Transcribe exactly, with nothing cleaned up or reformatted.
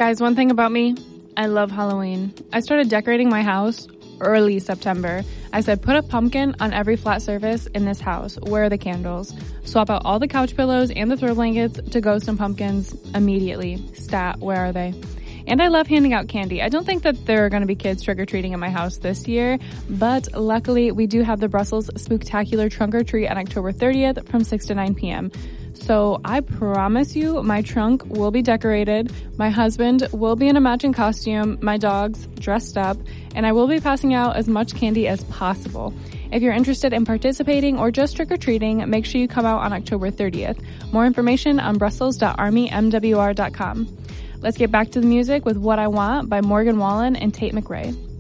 Guys, one thing about me, I love Halloween. I started decorating my house early September. I said, put a pumpkin on every flat surface in this house. Where are the candles? Swap out all the couch pillows and the throw blankets to ghost and pumpkins immediately. Stat, where are they? And I love handing out candy. I don't think that there are going to be kids trick-or-treating in my house this year, but luckily we do have the Brussels Spooktacular Trunk or Treat on October thirtieth from six to nine p.m. So I promise you my trunk will be decorated, my husband will be in a matching costume, my dog's dressed up, and I will be passing out as much candy as possible. If you're interested in participating or just trick-or-treating, make sure you come out on October thirtieth. More information on brussels dot army m w r dot com. Let's get back to the music with What I Want by Morgan Wallen and Tate McRae.